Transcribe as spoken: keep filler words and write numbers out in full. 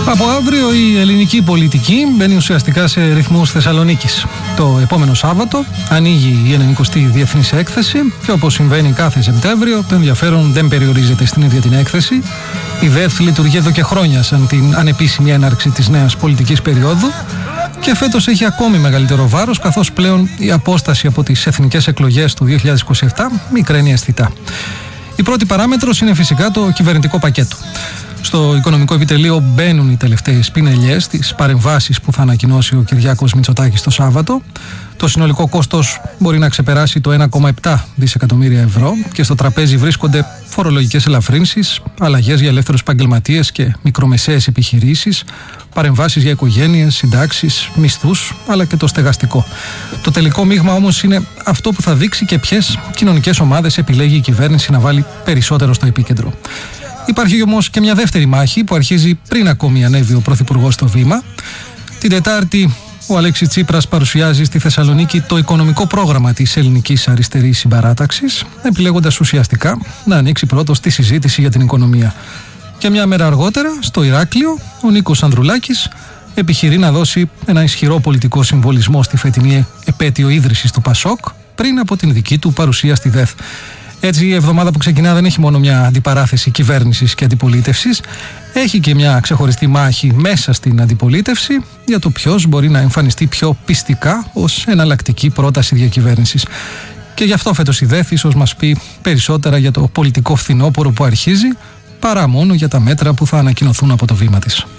Από αύριο η ελληνική πολιτική μπαίνει ουσιαστικά σε ρυθμούς Θεσσαλονίκης. Το επόμενο Σάββατο ανοίγει η ενενηκοστή Διεθνής Έκθεση και όπως συμβαίνει κάθε Σεπτέμβριο, το ενδιαφέρον δεν περιορίζεται στην ίδια την έκθεση. Η ΔΕΘ λειτουργεί εδώ και χρόνια σαν την ανεπίσημη έναρξη της νέας πολιτικής περίοδου και φέτος έχει ακόμη μεγαλύτερο βάρος, καθώς πλέον η απόσταση από τις εθνικές εκλογές του δύο χιλιάδες είκοσι επτά μικραίνει αισθητά. Η πρώτη παράμετρος είναι φυσικά το κυβερνητικό πακέτο. Στο οικονομικό επιτελείο μπαίνουν οι τελευταίες πινελιές, τις παρεμβάσεις που θα ανακοινώσει ο Κυριάκος Μητσοτάκης το Σάββατο. Το συνολικό κόστος μπορεί να ξεπεράσει το ένα κόμμα επτά δισεκατομμύρια ευρώ και στο τραπέζι βρίσκονται φορολογικές ελαφρύνσεις, αλλαγές για ελεύθερους επαγγελματίες και μικρομεσαίες επιχειρήσεις, παρεμβάσεις για οικογένειες, συντάξεις, μισθούς, αλλά και το στεγαστικό. Το τελικό μείγμα όμως είναι αυτό που θα δείξει και ποιες κοινωνικές ομάδες επιλέγει η κυβέρνηση να βάλει περισσότερο στο επίκεντρο. Υπάρχει όμως και μια δεύτερη μάχη που αρχίζει πριν ακόμη ανέβει ο Πρωθυπουργός στο βήμα. Την Τετάρτη ο Αλέξης Τσίπρας παρουσιάζει στη Θεσσαλονίκη το οικονομικό πρόγραμμα της ελληνικής αριστερής συμπαράταξης, επιλέγοντας ουσιαστικά να ανοίξει πρώτος τη συζήτηση για την οικονομία. Και μια μέρα αργότερα, στο Ηράκλειο, ο Νίκος Ανδρουλάκης επιχειρεί να δώσει ένα ισχυρό πολιτικό συμβολισμό στη φετινή επέτειο ίδρυσης του ΠΑΣΟΚ πριν από την δική του παρουσία στη ΔΕΘ. Έτσι, η εβδομάδα που ξεκινά δεν έχει μόνο μια αντιπαράθεση κυβέρνησης και αντιπολίτευσης, έχει και μια ξεχωριστή μάχη μέσα στην αντιπολίτευση για το ποιος μπορεί να εμφανιστεί πιο πιστικά ως εναλλακτική πρόταση διακυβέρνησης. Και γι' αυτό φέτος η ΔΕΘ ίσως μας πει περισσότερα για το πολιτικό φθινόπωρο που αρχίζει, παρά μόνο για τα μέτρα που θα ανακοινωθούν από το βήμα της.